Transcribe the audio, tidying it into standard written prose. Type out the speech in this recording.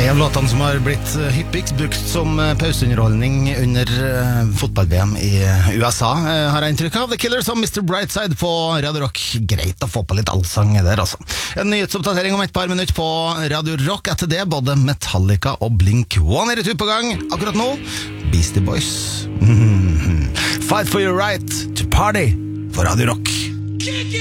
En av låtene som har blitt hyppigst brukt som pauseunderholdning under fotball-VM i USA, har jeg inntrykk av. The Killers og Mr. Brightside på Radio Rock. Greit å få på litt allsang der, altså. En nyhetsoppdatering om et par minutter på Radio Rock. Etter det både Metallica og Blink-1 er i tur på gang. Akkurat nå, Beastie Boys. Fight for your right to party for Radio Rock.